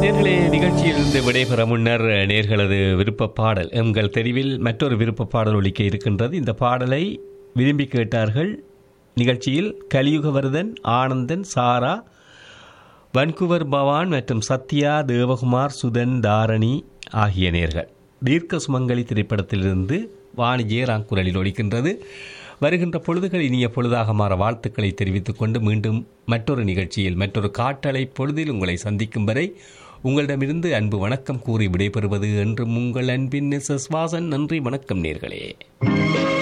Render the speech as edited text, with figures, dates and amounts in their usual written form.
நேர்களே, நிகழ்ச்சியிலிருந்து விடைபெற முன்னர் நேர்களது விருப்ப பாடல் எங்கள் தெரிவில் மற்றொரு விருப்ப பாடல் ஒலிக்க இருக்கின்றது. இந்த பாடலை விரும்பி கேட்டார்கள் நிகழ்ச்சியில் கலியுகவர்தன், ஆனந்தன், சாரா, வன்குவர் பவான் மற்றும் சத்யா, தேவகுமார், சுதன், தாரணி ஆகிய நேர்கள். தீர்க்க சுமங்கலி திரைப்படத்திலிருந்து வாணிஜே குரலில் ஒலிக்கின்றது. வருகின்ற பொழுதுகள் இனிய பொழுதாக மாற வாழ்த்துக்களை தெரிவித்துக் கொண்டு மீண்டும் மற்றொரு நிகழ்ச்சியில் மற்றொரு காட்டலை பொழுதில் உங்களை சந்திக்கும் வரை உங்களிடமிருந்து அன்பு வணக்கம் கூறி விடைபெறுவது என்றும் உங்கள் அன்பின் எஸ்.எஸ். வாசன். நன்றி, வணக்கம் நேர்களே.